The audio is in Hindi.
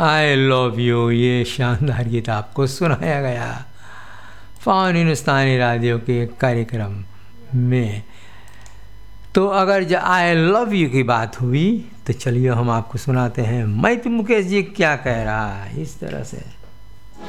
आई लव यू, ये शानदार गीत आपको सुनाया गया फ़न हिंदुस्तानी रेडियो के कार्यक्रम में। तो अगर आई लव यू की बात हुई तो चलिए हम आपको सुनाते हैं मैं तो मुकेश जी क्या कह रहा है, इस तरह से।